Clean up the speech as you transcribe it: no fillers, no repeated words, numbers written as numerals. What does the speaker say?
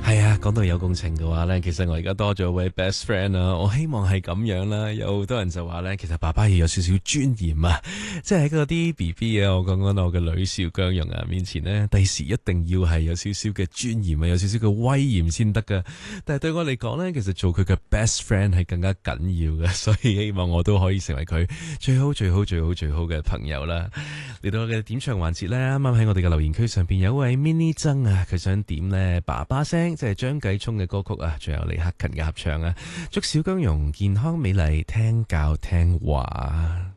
係啊，講到有共情嘅話呢，其實我而家多咗位 best friend 啊，我希望係咁樣啦。有好多人就話呢，其實爸爸要有少少尊嚴啊，即係喺嗰啲 BB 啊，我講緊我嘅女少姜蓉啊面前呢，第時一定要係有少少嘅尊嚴啊，有少少嘅威嚴先得噶。但係對我嚟講呢，其實做佢嘅 best friend 係更加緊要嘅，所以希望我都可以成為佢最好、最好、最好、最好嘅朋友啦。嚟到我嘅點唱環節呢，啱啱喺我哋嘅留言區上邊有位 mini 曾啊，佢想點呢爸爸聲，即係張繼聰嘅歌曲啊，仲有李克勤嘅合唱啊，祝小姜蓉健康美麗，聽教聽話。